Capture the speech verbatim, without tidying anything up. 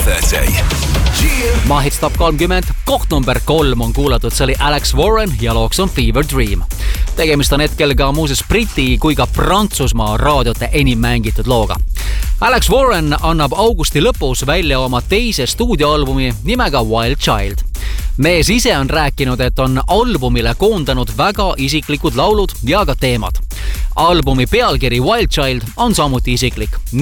Mahits Top kolmkümmend, koht number kolm on kuulatud, see oli Alex Warren ja looks on Fever Dream. Tegemist on hetkel ka muuses Briti kui ka Prantsusmaa raadiote enim mängitud looga. Alex Warren annab augusti lõpus välja oma teise stuudioalbumi nimega Wild Child. Mees ise on rääkinud, et on albumile koondanud väga isiklikud laulud ja ka teemad. Albumi pealkiri Wild Child on samuti isiklik.